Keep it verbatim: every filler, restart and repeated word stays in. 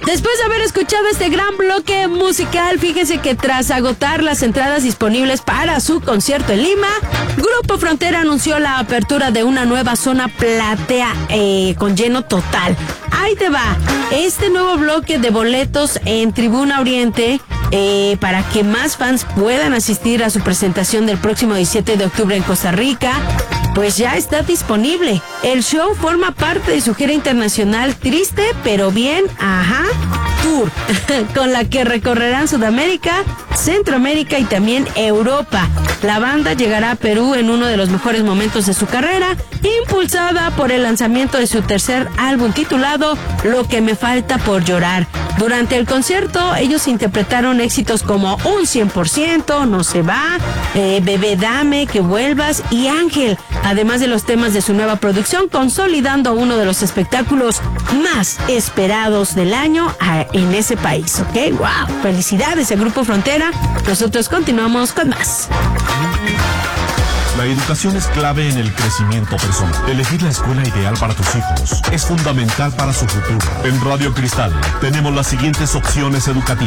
Después de haber escuchado este gran bloque musical, fíjese que tras agotar las entradas disponibles para su concierto en Lima, Grupo Frontera anunció la apertura de una nueva zona platea eh, con lleno total. Ahí te va, este nuevo bloque de boletos en Tribuna Oriente eh, para que más fans puedan asistir a su presentación del próximo diecisiete de octubre en Costa Rica, pues ya está disponible. El show forma parte de su gira internacional Triste pero Bien, ajá, Tour, con la que recorrerán Sudamérica, Centroamérica y también Europa. La banda llegará a Perú en uno de los mejores momentos de su carrera, impulsada por el lanzamiento de su tercer álbum titulado Lo que me falta por llorar. Durante el concierto, ellos interpretaron éxitos como Un cien por ciento, No se va, eh, Bebé dame, Que vuelvas y Ángel, además de los temas de su nueva producción, consolidando uno de los espectáculos más esperados del año a, en ese país, ¿ok? ¡Wow! Felicidades al Grupo Frontera. Nosotros continuamos con más. La educación es clave en el crecimiento personal. Elegir la escuela ideal para tus hijos es fundamental para su futuro. En Radio Cristal tenemos las siguientes opciones educativas.